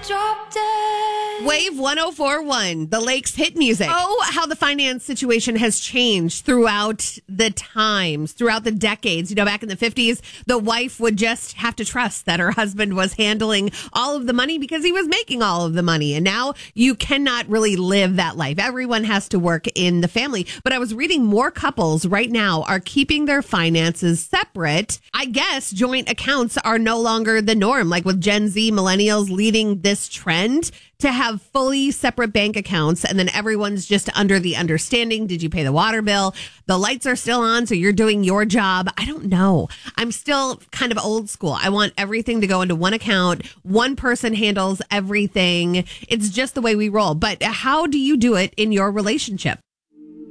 Drop dead. Wave 104.1, the Lakes hit music. Oh, how the finance situation has changed throughout the times, throughout the decades. You know, back in the 50s, the wife would just have to trust that her husband was handling all of the money because he was making all of the money. And now you cannot really live that life. Everyone has to work in the family. But I was reading more couples right now are keeping their finances separate. I guess joint accounts are no longer the norm, like with Gen Z millennials leading this trend to have fully separate bank accounts, and then everyone's just under the understanding. Did you pay the water bill? The lights are still on, so you're doing your job. I don't know. I'm still kind of old school. I want everything to go into one account. One person handles everything. It's just the way we roll. But how do you do it in your relationship?